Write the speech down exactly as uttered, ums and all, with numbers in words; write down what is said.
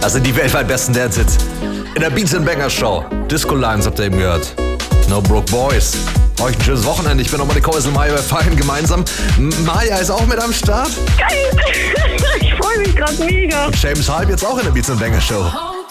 Das sind die weltweit besten Dance-Hits. In der Beats and Banger Show. Disco Lines habt ihr eben gehört. No Broke Boys. Euch ein schönes Wochenende. Ich bin nochmal die Koisel Maja. Wir feiern gemeinsam. Maja ist auch mit am Start. Geil. Ich freue mich gerade mega. James Hype jetzt auch in der Beats and Banger Show.